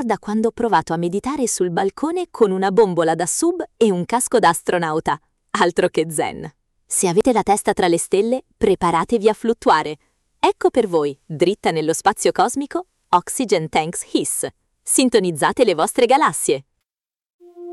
ricorda quando ho provato a meditare sul balcone con una bombola da sub e un casco da astronauta. Altro che zen. Se avete la testa tra le stelle, preparatevi a fluttuare. Ecco per voi, dritta nello spazio cosmico, Oxygen Tanks Hiss. Sintonizzate le vostre galassie.